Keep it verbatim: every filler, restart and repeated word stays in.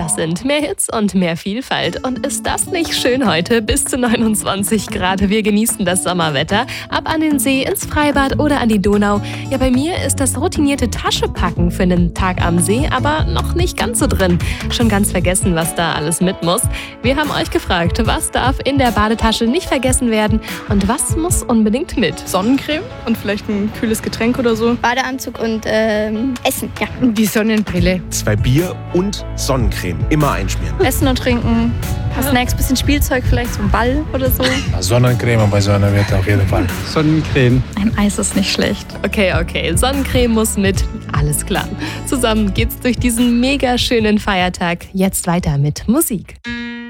Das sind mehr Hits und mehr Vielfalt. Und ist das nicht schön heute? Bis zu neunundzwanzig Grad. Wir genießen das Sommerwetter. Ab an den See, ins Freibad oder an die Donau. Ja, bei mir ist das routinierte Taschepacken für einen Tag am See aber noch nicht ganz so drin. Schon ganz vergessen, was da alles mit muss. Wir haben euch gefragt, was darf in der Badetasche nicht vergessen werden und was muss unbedingt mit? Sonnencreme und vielleicht ein kühles Getränk oder so. Badeanzug und ähm, Essen, ja. Die Sonnenbrille. Zwei Bier und Sonnencreme. Immer einschmieren. Essen und trinken, ein paar Snacks, bisschen Spielzeug, vielleicht so ein Ball oder so. Sonnencreme bei Sonnenwetter auf jeden Fall. Sonnencreme. Ein Eis ist nicht schlecht. Okay, okay, Sonnencreme muss mit. Alles klar. Zusammen geht's durch diesen mega schönen Feiertag. Jetzt weiter mit Musik.